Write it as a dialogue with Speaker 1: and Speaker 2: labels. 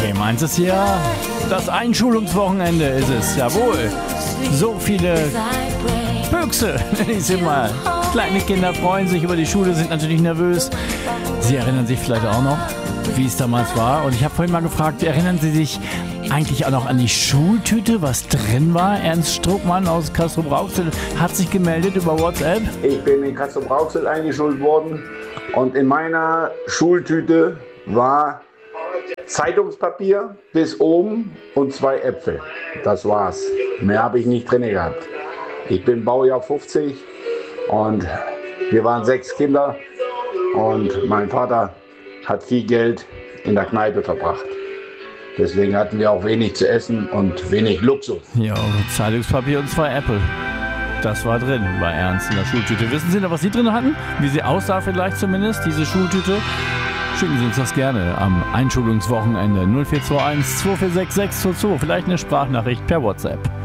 Speaker 1: Meins ist hier das Einschulungswochenende ist es, jawohl. So viele Büchse, nenne ich sie mal. Kleine Kinder freuen sich über die Schule, sind natürlich nervös. Sie erinnern sich vielleicht auch noch, wie es damals war. Und ich habe vorhin mal gefragt, erinnern Sie sich eigentlich auch noch an die Schultüte, was drin war? Ernst Struckmann aus Castrop-Rauxel hat sich gemeldet über WhatsApp.
Speaker 2: Ich bin in Castrop-Rauxel eingeschult worden und in meiner Schultüte war Zeitungspapier bis oben und 2 Äpfel. Das war's. Mehr habe ich nicht drin gehabt. Ich bin Baujahr 50 und wir waren 6 Kinder und mein Vater hat viel Geld in der Kneipe verbracht. Deswegen hatten wir auch wenig zu essen und wenig Luxus.
Speaker 1: Ja, Zeitungspapier und 2 Äpfel. Das war drin bei Ernst in der Schultüte. Wissen Sie noch, was Sie drin hatten? Wie sie aussah vielleicht zumindest, diese Schultüte? Schicken Sie uns das gerne am Einschulungswochenende 0421 2466 22. Vielleicht eine Sprachnachricht per WhatsApp.